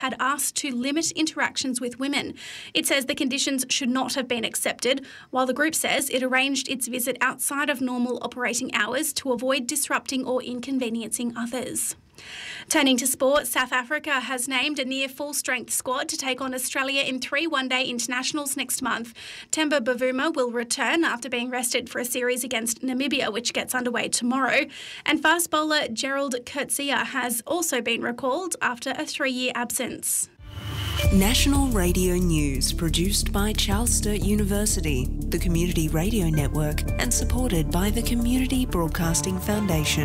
had asked to limit interactions with women. It says the conditions should not have been accepted, while the group says it arranged its visit outside of normal operating hours to avoid disrupting or inconveniencing others. Turning to sport, South Africa has named a near full-strength squad to take on Australia in 3 one-day internationals next month. Temba Bavuma will return after being rested for a series against Namibia, which gets underway tomorrow. And fast bowler Gerald Coetzee has also been recalled after a 3-year absence. National Radio News, produced by Charles Sturt University, the Community Radio Network, and supported by the Community Broadcasting Foundation.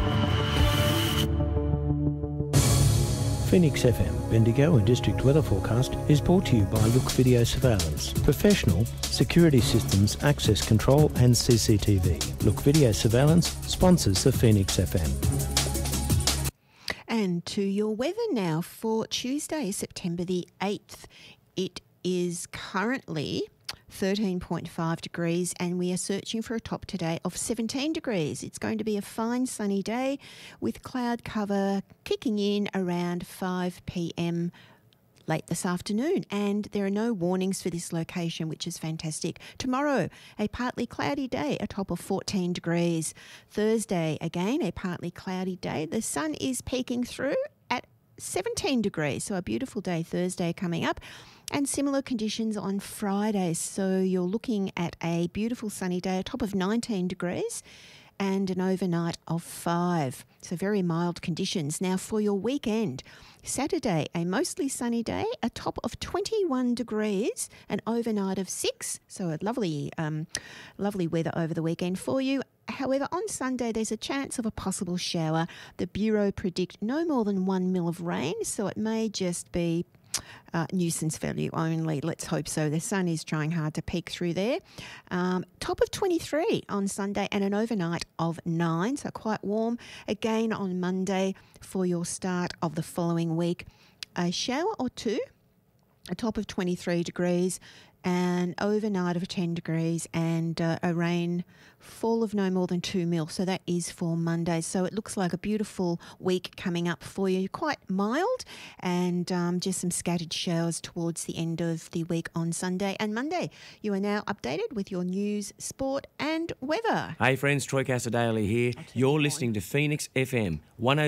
Phoenix FM, Bendigo and District Weather Forecast is brought to you by Look Video Surveillance. Professional security systems, access control and CCTV. Look Video Surveillance sponsors the Phoenix FM. And to your weather now for Tuesday, September the 8th. It is currently 13.5 degrees and we are searching for a top today of 17 degrees. It's going to be a fine sunny day with cloud cover kicking in around 5 p.m. late this afternoon, and there are no warnings for this location, which is fantastic. Tomorrow, a partly cloudy day, a top of 14 degrees. Thursday, again, a partly cloudy day. The sun is peeking through at 17 degrees, so a beautiful day Thursday coming up. And similar conditions on Friday. So you're looking at a beautiful sunny day, a top of 19 degrees and an overnight of 5. So very mild conditions. Now for your weekend, Saturday, a mostly sunny day, a top of 21 degrees, an overnight of 6. So a lovely weather over the weekend for you. However, on Sunday, there's a chance of a possible shower. The Bureau predict no more than 1 mil of rain, so it may just be nuisance value only. Let's hope so. The sun is trying hard to peek through there. Top of 23 on Sunday and an overnight of 9, so quite warm. Again on Monday for your start of the following week. A shower or two, a top of 23 degrees, an overnight of 10 degrees and a rainfall of no more than 2 mil. So that is for Monday. So it looks like a beautiful week coming up for you. Quite mild and just some scattered showers towards the end of the week on Sunday and Monday. You are now updated with your news, sport and weather. Hey friends, Troy Casadale here. You're listening to Phoenix FM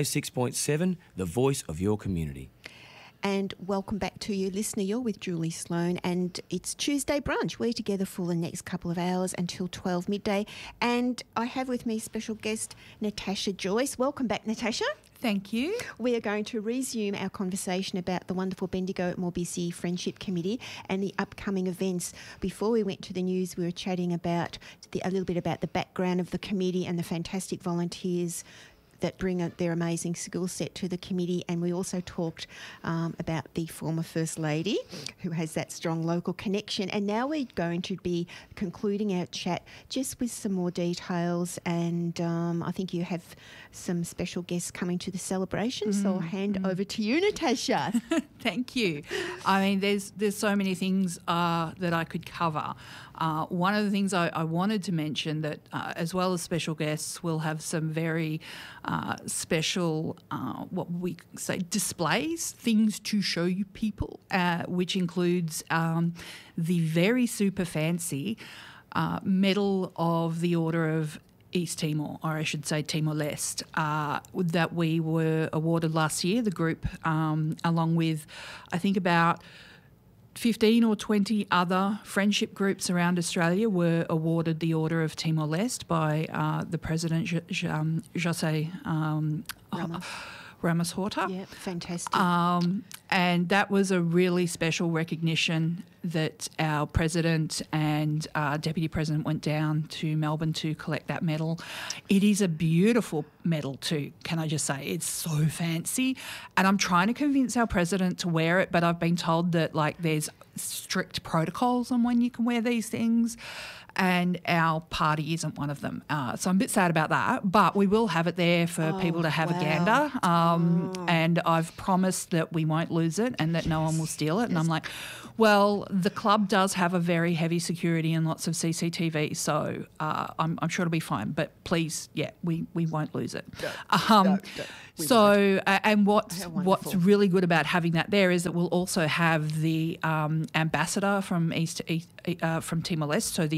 106.7, the voice of your community. And welcome back to you, listener. You're with Julie Sloan and it's Tuesday brunch. We're together for the next couple of hours until 12 midday. And I have with me special guest Natasha Joyce. Welcome back, Natasha. Thank you. We are going to resume our conversation about the wonderful Bendigo Morbisi Friendship Committee and the upcoming events. Before we went to the news, we were chatting about a little bit about the background of the committee and the fantastic volunteers that bring their amazing skill set to the committee. And we also talked about the former First Lady who has that strong local connection. And now we're going to be concluding our chat just with some more details. And I think you have some special guests coming to the celebration. So I'll hand over to you, Natasha. Thank you. I mean, there's so many things that I could cover. One of the things I wanted to mention that as well as special guests, we'll have some very special, what we say, displays, things to show you people, which includes the very super fancy Medal of the Order of East Timor, or I should say Timor-Leste, that we were awarded last year, the group, along with, I think about 15 or 20 other friendship groups around Australia were awarded the Order of Timor-Leste by the President, José Ramos Horta. Yeah, fantastic. And that was a really special recognition that our President and Deputy President went down to Melbourne to collect that medal. It is a beautiful medal too, can I just say. It's so fancy. And I'm trying to convince our President to wear it, but I've been told that there's strict protocols on when you can wear these things. And our party isn't one of them. So I'm a bit sad about that, but we will have it there for people to have a gander. And I've promised that we won't lose it and that no one will steal it. And I'm like, well, the club does have a very heavy security and lots of CCTV, so I'm sure it'll be fine. But please, we won't lose it. No. So, and what's wonderful. really good about having that there is that we'll also have the ambassador from from Timor-Leste, so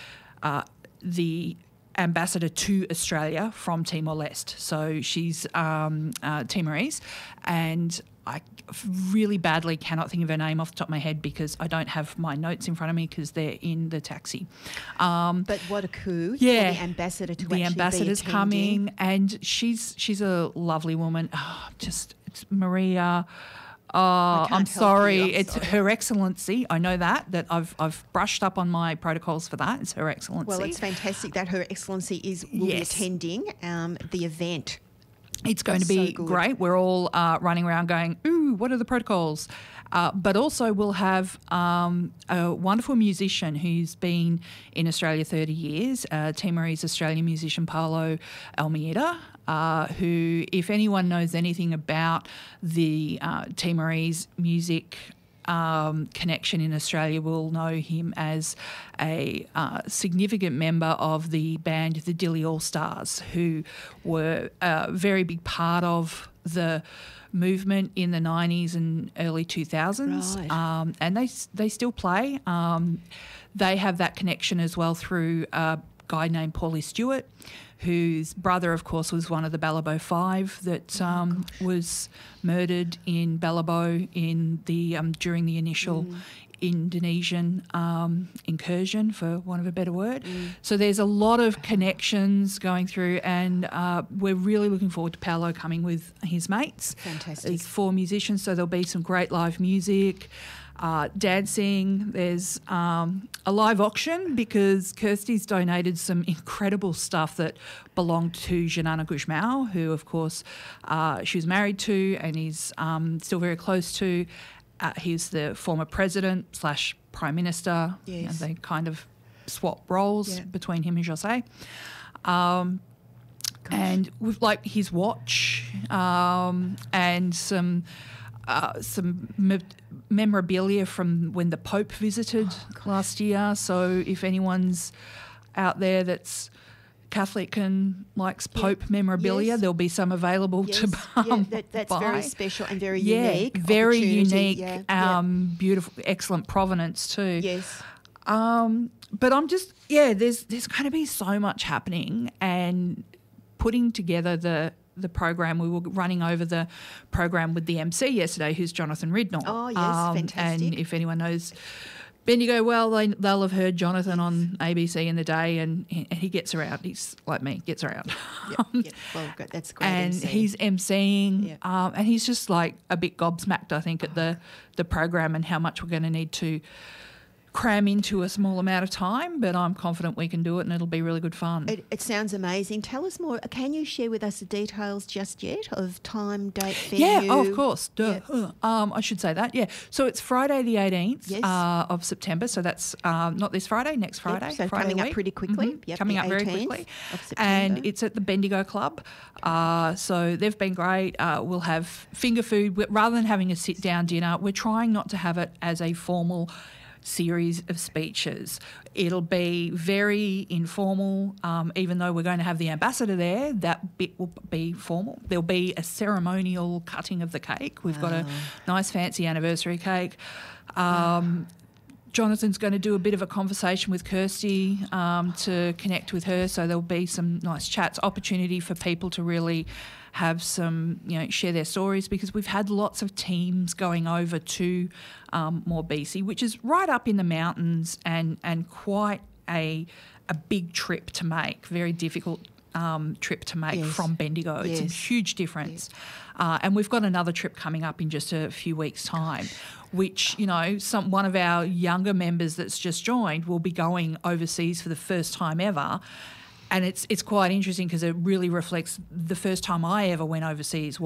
the ambassador to Australia from Timor-Leste. So she's Timorese, and I really badly cannot think of her name off the top of my head because I don't have my notes in front of me because they're in the taxi. But what a coup! Yeah, for the ambassador to the actually ambassador's be attending. coming, and she's a lovely woman. It's Maria. I'm help sorry. you, I'm It's sorry. Her Excellency. I know that I've brushed up on my protocols for that. It's Her Excellency. Well, it's fantastic that Her Excellency will be Yes. attending the event. It's going to So be good. great. We're all running around going, ooh, what are the protocols? But also we'll have a wonderful musician who's been in Australia 30 years, Timorese Australian musician Paulo Almeida, who, if anyone knows anything about the Timorese music connection in Australia, will know him as a significant member of the band The Dili All Stars, who were a very big part of the movement in the 90s and early 2000s. Right. And they still play. They have that connection as well through a guy named Paulie Stewart, whose brother, of course, was one of the Balibo Five that was murdered in Balibo in the during the initial Indonesian incursion, for want of a better word. So there's a lot of connections going through, and we're really looking forward to Paolo coming with his mates. Fantastic. There's 4 musicians, so there'll be some great live music. Dancing. There's a live auction because Kirsty's donated some incredible stuff that belonged to Janana Guzmão, who, of course, she was married to and is still very close to. He's the former president / prime minister. Yes. And they kind of swap roles between him and José. And with like his watch and some memorabilia from when the Pope visited last year. So if anyone's out there that's Catholic and likes Pope memorabilia, Yes. there'll be some available to that's buy. very special and very Yeah, unique. very opportunity. unique, Yeah. beautiful, excellent provenance too. Yes. But I'm just, there's going to be so much happening, and putting together the program. We were running over the program with the MC yesterday, who's Jonathan Ridnor. Oh, yes, fantastic. And if anyone knows Bendigo well, they'll have heard Jonathan on ABC in the day, and he gets around. He's like me, gets around. Yep. Well, that's great. And MC. he's emceeing, Yeah. and he's just like a bit gobsmacked, I think, at the program and how much we're going to need to cram into a small amount of time, but I'm confident we can do it and it'll be really good fun. It sounds amazing. Tell us more. Can you share with us the details just yet of time, date, venue? Yeah, of course. Duh. Yep. I should say that. Yeah. So it's Friday the 18th Yes. of September. So that's not this Friday, next Friday. Yep, so Friday coming up week. pretty quickly. Mhm. Yep, Coming the up very 18th quickly. of September. And it's at the Bendigo Club. So they've been great. We'll have finger food. Rather than having a sit-down dinner, we're trying not to have it as a formal series of speeches. It'll be very informal, even though we're going to have the ambassador there. That bit will be formal. There'll be a ceremonial cutting of the cake. We've got a nice fancy anniversary cake. Jonathan's going to do a bit of a conversation with Kirsty to connect with her, so there'll be some nice chats, opportunity for people to really have some, share their stories, because we've had lots of teams going over to Morbisi, which is right up in the mountains and quite a big trip to make, very difficult trip to make from Bendigo. It's a huge difference. And we've got another trip coming up in just a few weeks' time, which, one of our younger members that's just joined will be going overseas for the first time ever. And it's quite interesting because it really reflects the first time I ever went overseas was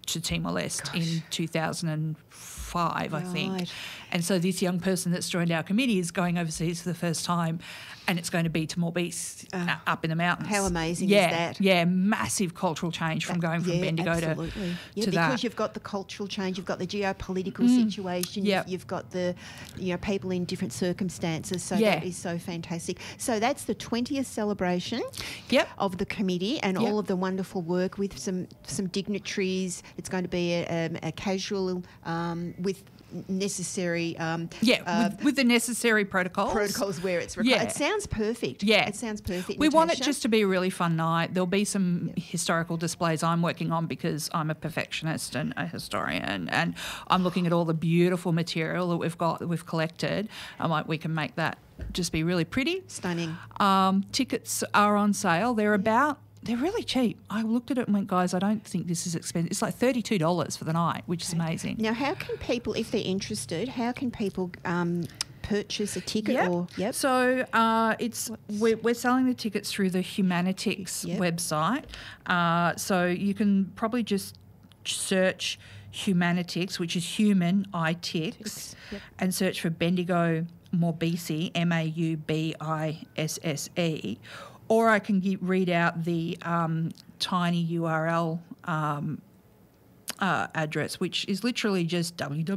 to Timor-Leste in 2005, I think. Right. And so this young person that's joined our committee is going overseas for the first time, and it's going to be Timor-Leste up in the mountains. How amazing is that? Yeah, massive cultural change from going from Bendigo absolutely. to that. Because you've got the cultural change, you've got the geopolitical situation, you've got the people in different circumstances. So that is so fantastic. So that's the 20th celebration of the committee and all of the wonderful work with some dignitaries. It's going to be a casual with necessary with the necessary protocols where it's required. It sounds perfect. It sounds perfect. We want it just to be a really fun night. There'll be some historical displays I'm working on because I'm a perfectionist and a historian, and I'm looking at all the beautiful material that we've collected. I'm like, we can make that just be really pretty, stunning. Tickets are on sale. They're really cheap. I looked at it and went, guys, I don't think this is expensive. It's like $32 for the night, which is amazing. Now, how can people, if they're interested, purchase a ticket? So we're selling the tickets through the Humanitix website. So you can probably just search Humanitix, which is human ITix, and search for Bendigo Maubisse, MAUBISSE. Or I can read out the tiny URL address, which is literally just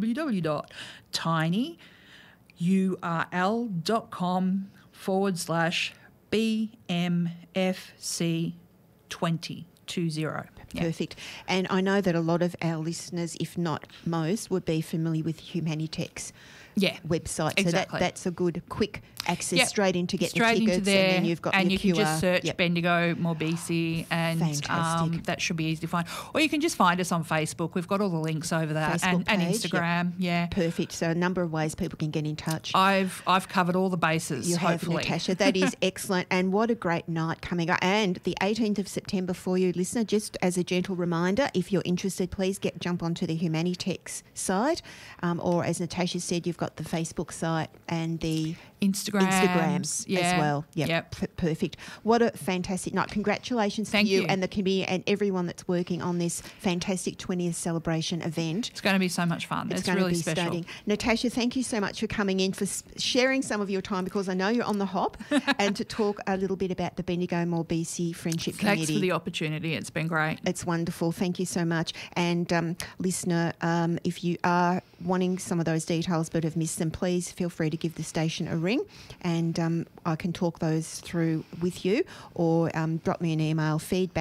www.tinyurl.com/BMFC20. Perfect. And I know that a lot of our listeners, if not most, would be familiar with Humanitix website. Exactly. So that's a good, quick access straight in to get straight the tickets. Into there, and then you've got and your you QR. can just search Bendigo Maubisse, and that should be easy to find. Or you can just find us on Facebook. We've got all the links over that, and Instagram. Perfect. So a number of ways people can get in touch. I've covered all the bases. You hopefully. have, Natasha. That is excellent. And what a great night coming up. And the 18th of September for you, listener, just as a gentle reminder, if you're interested, please jump onto the Humanitix site. Or as Natasha said, you've got the Facebook site and the Instagrams as well. Perfect. What a fantastic night. Congratulations to you and the committee and everyone that's working on this fantastic 20th celebration event. It's going to be so much fun. It's going really to be special. Stunning. Natasha, thank you so much for coming in, for sharing some of your time, because I know you're on the hop, and to talk a little bit about the Bendigo Maubisse Friendship Committee. Thanks for the opportunity. It's been great. It's wonderful. Thank you so much. And listener, if you are wanting some of those details but have missed them, please feel free to give the station a ring, and I can talk those through with you, or drop me an email,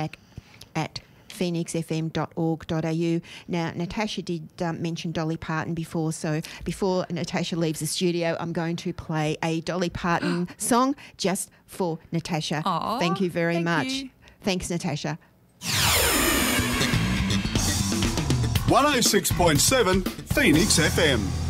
feedback@phoenixfm.org.au. Now, Natasha did mention Dolly Parton before, so before Natasha leaves the studio, I'm going to play a Dolly Parton song just for Natasha. Aww, thank you very much. You. Thanks, Natasha. 106.7 Phoenix FM.